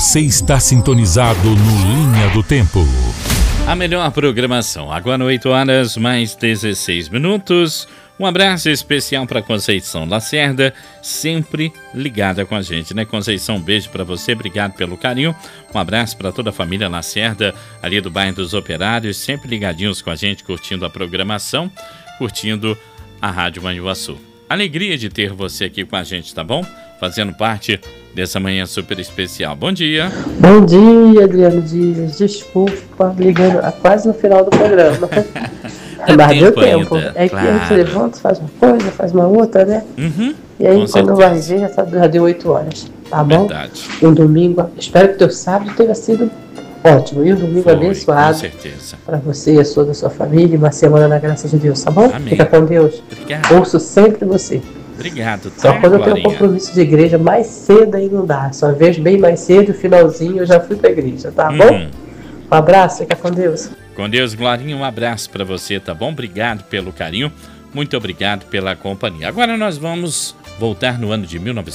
Você está sintonizado no Linha do Tempo. A melhor programação, agora 8 horas mais 16 minutos. Um abraço especial para Conceição Lacerda, sempre ligada com a gente, né? Conceição, um beijo para você, obrigado pelo carinho. Um abraço para toda a família Lacerda, ali do bairro dos Operários, sempre ligadinhos com a gente, curtindo a programação, curtindo a Rádio Manhuaçu. Alegria de ter você aqui com a gente, tá bom? Fazendo parte dessa manhã super especial. Bom dia. Bom dia, Adriano Dias. Desculpa, ligando quase no final do programa. Mas deu tempo. Ainda, é claro. que a gente levanta, faz uma coisa, faz uma outra, né? Uhum, e aí, com quando certeza. vai ver, já deu 8 horas. Tá bom? Verdade. Um domingo, espero que teu sábado tenha sido ótimo. E um domingo Foi, abençoado. com certeza. Para você e a sua, da sua família. Uma semana na graça de Deus, tá bom? Amém. Fica com Deus. Obrigado. Ouço sempre você. Obrigado, Só tá, quando eu tenho um Glorinha? compromisso de igreja mais cedo aí não dá. Só vejo bem mais cedo, finalzinho eu já fui pra igreja, tá bom? Um abraço, fica com Deus. Com Deus, Glorinha, um abraço para você, tá bom? Obrigado pelo carinho, muito obrigado pela companhia. Agora nós vamos voltar no ano de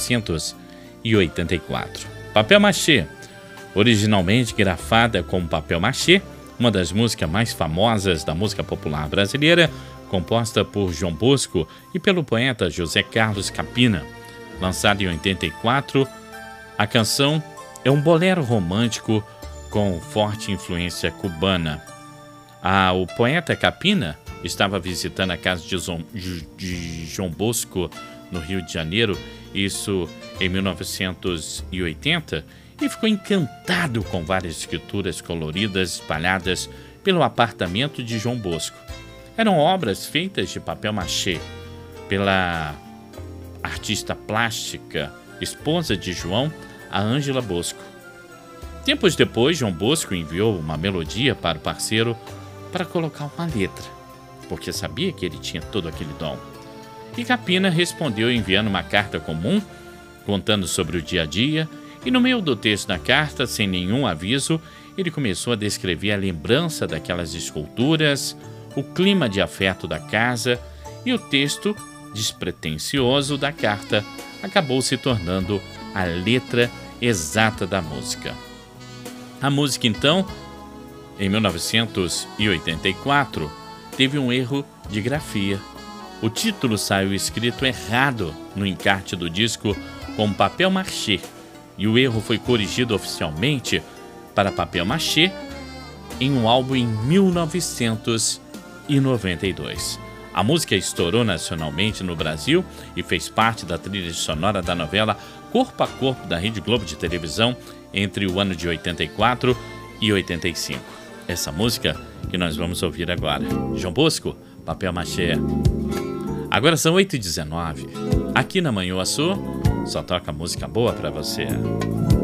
1984. Papel machê, originalmente grafada com papel machê, uma das músicas mais famosas da música popular brasileira, composta por João Bosco e pelo poeta José Carlos Capina. Lançada em 84, a canção é um bolero romântico com forte influência cubana. O poeta Capina estava visitando a casa de João Bosco no Rio de Janeiro, isso em 1980, e ficou encantado com várias escrituras coloridas espalhadas pelo apartamento de João Bosco. Eram obras feitas de papel machê pela artista plástica, esposa de João, a Ângela Bosco. Tempos depois, João Bosco enviou uma melodia para o parceiro para colocar uma letra, porque sabia que ele tinha todo aquele dom. E Capina respondeu enviando uma carta comum, contando sobre o dia a dia, e no meio do texto da carta, sem nenhum aviso, ele começou a descrever a lembrança daquelas esculturas, o clima de afeto da casa, e o texto despretensioso da carta acabou se tornando a letra exata da música. A música, então, em 1984, teve um erro de grafia. O título saiu escrito errado no encarte do disco com papel machê, e o erro foi corrigido oficialmente para papel machê em um álbum em 1992. A música estourou nacionalmente no Brasil e fez parte da trilha sonora da novela Corpo a Corpo da Rede Globo de televisão entre o ano de 84 e 85. Essa música que nós vamos ouvir agora. João Bosco, Papel Machê. Agora são 8h19. Aqui na Manhuaçu, só toca música boa pra você.